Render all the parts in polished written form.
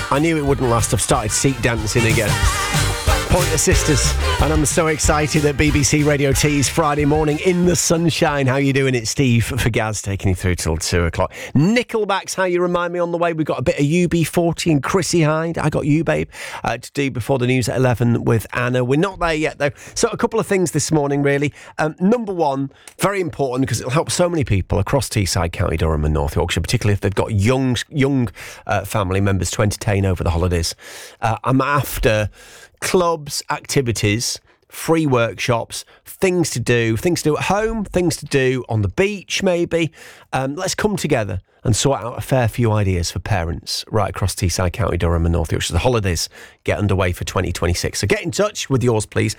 I knew it wouldn't last. I've started seat dancing again. Pointer Sisters, and I'm so excited that BBC Radio Tees Friday morning in the sunshine. How you doing? It's Steve for Gaz taking you through till 2 o'clock. Nickelback's How You Remind Me on the way. We've got a bit of UB40 and Chrissy Hyde. I got you, babe, to do before the news at 11 with Anna. We're not there yet, though. So a couple of things this morning, really. Number one, very important because it'll help so many people across Teesside, County Durham and North Yorkshire, particularly if they've got young family members to entertain over the holidays. I'm after clubs, activities, free workshops, things to do at home, things to do on the beach maybe. Let's come together and sort out a fair few ideas for parents right across Teesside, County Durham and North Yorkshire. The holidays get underway for 2026. So get in touch with yours, please.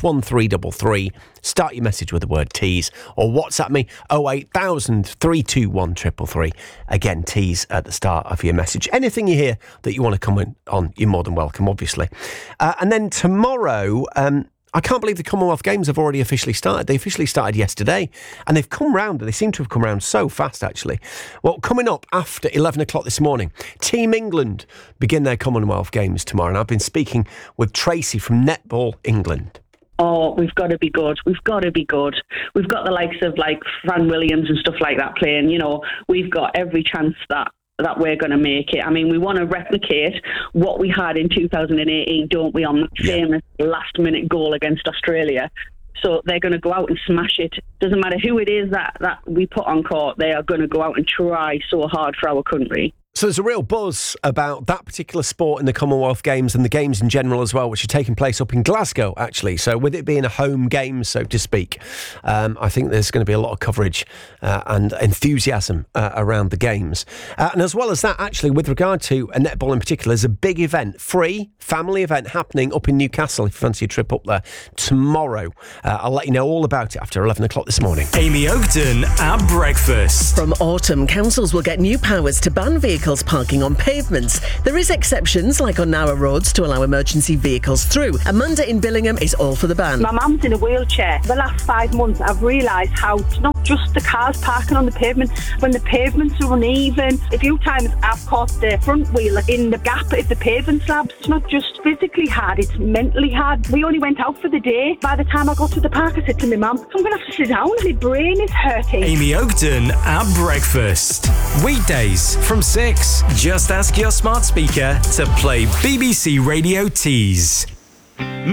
81333. Start your message with the word tease or WhatsApp me 08000 321 333. Again, tease at the start of your message. Anything you hear that you want to comment on, you're more than welcome, obviously. And then tomorrow, I can't believe the Commonwealth Games have already officially started. They officially started yesterday, and they've come round. They seem to have come round so fast, actually. Well, coming up after 11 o'clock this morning, Team England begin their Commonwealth Games tomorrow, and I've been speaking with Tracy from Netball England. Oh, we've got to be good. We've got to be good. We've got the likes of like Fran Williams and stuff like that playing. You know, we've got every chance that we're going to make it. I mean, we want to replicate what we had in 2018, don't we, on that famous last-minute goal against Australia. So they're going to go out and smash it. Doesn't matter who it is that we put on court, they are going to go out and try so hard for our country. So there's a real buzz about that particular sport in the Commonwealth Games and the Games in general as well, which are taking place up in Glasgow, actually. So with it being a home game, so to speak, I think there's going to be a lot of coverage and enthusiasm around the Games. And as well as that, actually, with regard to netball in particular, there's a big event, free family event happening up in Newcastle, if you fancy a trip up there, tomorrow. I'll let you know all about it after 11 o'clock this morning. Amy Oakton at breakfast. From autumn, councils will get new powers to ban vehicles parking on pavements. There is exceptions, like on narrow roads, to allow emergency vehicles through. Amanda in Billingham is all for the ban. My mum's in a wheelchair. The last 5 months, I've realised how it's not just the cars parking on the pavement. When the pavements are uneven, a few times I've caught the front wheel in the gap of the pavement slabs. It's not just physically hard, it's mentally hard. We only went out for the day. By the time I got to the park, I said to my mum, I'm going to have to sit down. My brain is hurting. Amy Oakton at breakfast. Weekdays from 6. Just ask your smart speaker to play BBC Radio Tees.